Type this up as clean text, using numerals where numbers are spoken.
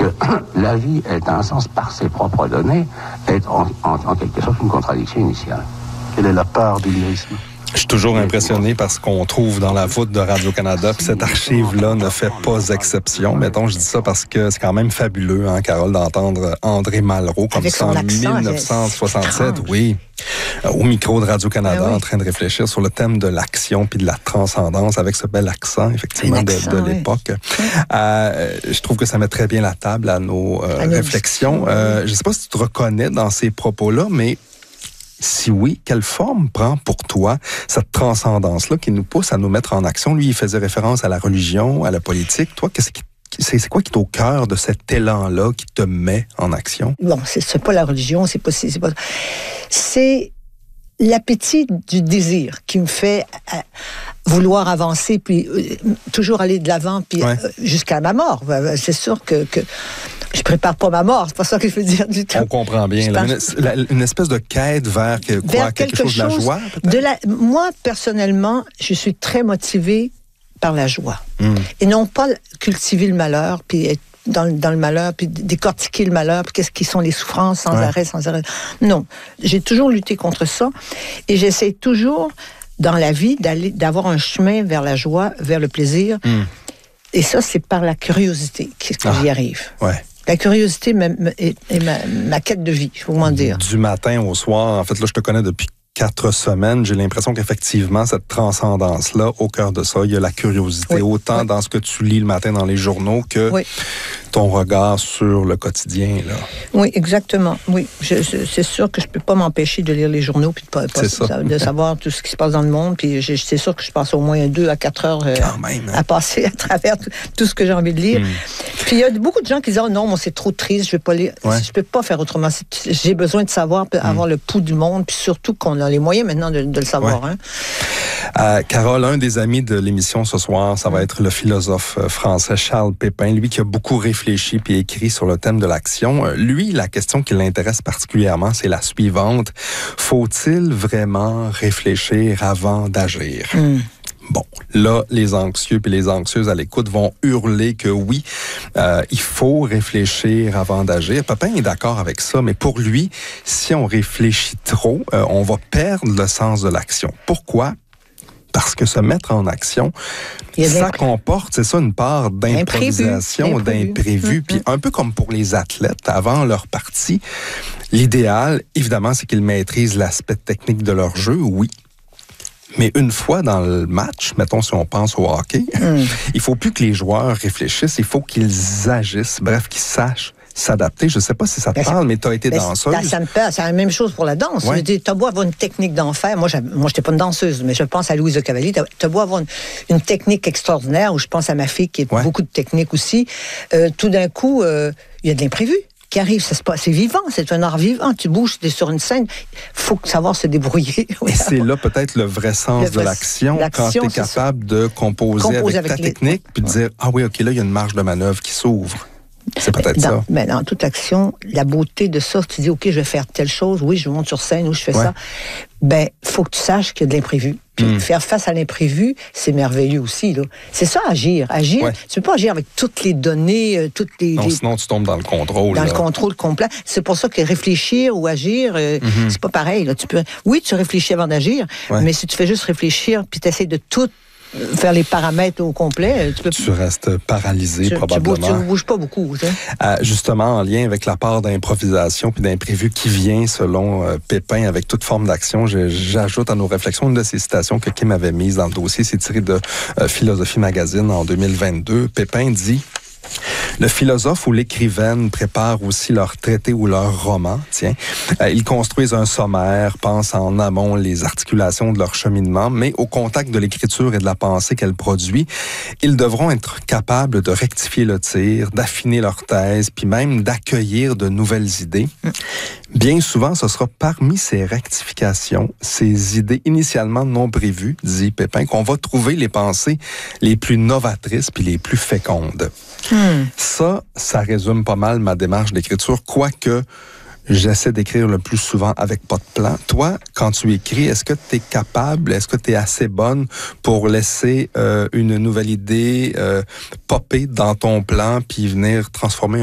que la vie est, en un sens, par ses propres données, est en quelque sorte une contradiction initiale. Quelle est la part du lyrisme? Je suis toujours impressionné par ce qu'on trouve dans la voûte de Radio-Canada, puis cette archive-là ne fait pas exception. Mettons, je dis ça parce que c'est quand même fabuleux, hein, Carole, d'entendre André Malraux comme ça en 1967, oui, au micro de Radio-Canada, en train de réfléchir sur le thème de l'action puis de la transcendance avec ce bel accent, effectivement, de l'époque. Je trouve que ça met très bien la table à nos réflexions. Je ne sais pas si tu te reconnais dans ces propos-là, mais si oui, quelle forme prend pour toi cette transcendance-là qui nous pousse à nous mettre en action? Lui, il faisait référence à la religion, à la politique. Toi, c'est quoi qui est au cœur de cet élan-là qui te met en action? Bon, c'est pas la religion, c'est l'appétit du désir qui me fait vouloir avancer, puis toujours aller de l'avant, puis jusqu'à ma mort. C'est sûr que je prépare pas ma mort, c'est pas ça que je veux dire du tout. On comprend bien. Une espèce de quête vers quelque chose de la joie, peut-être? Moi, personnellement, je suis très motivée par la joie. Et non pas cultiver le malheur, puis être dans le malheur, puis décortiquer le malheur, puis qu'est-ce qui sont les souffrances sans arrêt. Non, j'ai toujours lutté contre ça, et j'essaie toujours, dans la vie, d'avoir un chemin vers la joie, vers le plaisir. Et ça, c'est par la curiosité que j'y arrive. La curiosité est ma quête de vie, il faut m'en dire. Du matin au soir, en fait, là, je te connais depuis 4 semaines, j'ai l'impression qu'effectivement, cette transcendance-là, au cœur de ça, il y a la curiosité, autant dans ce que tu lis le matin dans les journaux que ton regard sur le quotidien, là. Oui, exactement. Oui, c'est sûr que je peux pas m'empêcher de lire les journaux puis de savoir tout ce qui se passe dans le monde. Puis c'est sûr que je passe au moins 2 à 4 heures à passer à travers tout ce que j'ai envie de lire. Puis il y a beaucoup de gens qui disent « non, moi c'est trop triste, je vais pas lire. » Je peux pas faire autrement. J'ai besoin de savoir, avoir le pouls du monde, puis surtout qu'on a les moyens maintenant de le savoir. Carole, un des amis de l'émission ce soir, ça va être le philosophe français Charles Pépin, lui qui a beaucoup réfléchi puis écrit sur le thème de l'action. Lui, la question qui l'intéresse particulièrement, c'est la suivante. Faut-il vraiment réfléchir avant d'agir? Bon, là, les anxieux puis les anxieuses à l'écoute vont hurler que oui, il faut réfléchir avant d'agir. Pépin est d'accord avec ça, mais pour lui, si on réfléchit trop, on va perdre le sens de l'action. Pourquoi? Parce que se mettre en action, ça comporte, c'est ça, une part d'improvisation, d'imprévu. Puis un peu comme pour les athlètes, avant leur partie, l'idéal, évidemment, c'est qu'ils maîtrisent l'aspect technique de leur jeu, oui. Mais une fois dans le match, mettons si on pense au hockey, il faut plus que les joueurs réfléchissent, il faut qu'ils agissent, bref, qu'ils sachent s'adapter. Je ne sais pas si ça te parle, mais tu as été danseuse. Ça me parle. C'est la même chose pour la danse. Tu as beau avoir une technique d'enfer. Moi, je n'étais pas une danseuse, mais je pense à Louise de Cavalier. Tu as beau avoir une technique extraordinaire, ou je pense à ma fille qui a beaucoup de technique aussi. Tout d'un coup, il y a de l'imprévu qui arrive. C'est vivant, c'est un art vivant. Tu bouges, tu es sur une scène, il faut savoir se débrouiller. Et c'est là peut-être le vrai sens de l'action, quand tu es capable de composer avec ta technique, puis de dire, ah oui, OK, là, il y a une marge de manœuvre qui s'ouvre. C'est peut-être ça. Mais dans toute action, la beauté de ça, tu dis, OK, je vais faire telle chose, oui, je monte sur scène ou je fais ça. Ben, faut que tu saches qu'il y a de l'imprévu. Puis faire face à l'imprévu, c'est merveilleux aussi, là. C'est ça, agir. Tu peux pas agir avec toutes les données, Non, sinon tu tombes dans le contrôle. Le contrôle complet. C'est pour ça que réfléchir ou agir, c'est pas pareil, là. Tu réfléchis avant d'agir, mais si tu fais juste réfléchir, puis tu essaies de tout faire les paramètres au complet, tu restes paralysé probablement. Tu ne bouges pas beaucoup. Justement, en lien avec la part d'improvisation puis d'imprévu qui vient, selon Pépin, avec toute forme d'action, j'ajoute à nos réflexions une de ces citations que Kim avait mise dans le dossier. C'est tiré de Philosophie Magazine en 2022. Pépin dit... Le philosophe ou l'écrivaine prépare aussi leur traité ou leur roman. Ils construisent un sommaire, pensent en amont les articulations de leur cheminement, mais au contact de l'écriture et de la pensée qu'elle produit, ils devront être capables de rectifier le tir, d'affiner leur thèse, puis même d'accueillir de nouvelles idées. Bien souvent, ce sera parmi ces rectifications, ces idées initialement non prévues, dit Pépin, qu'on va trouver les pensées les plus novatrices puis les plus fécondes. Ça résume pas mal ma démarche d'écriture, quoique j'essaie d'écrire le plus souvent avec pas de plan. Toi, quand tu écris, est-ce que tu es capable, est-ce que tu es assez bonne pour laisser une nouvelle idée popper dans ton plan puis venir transformer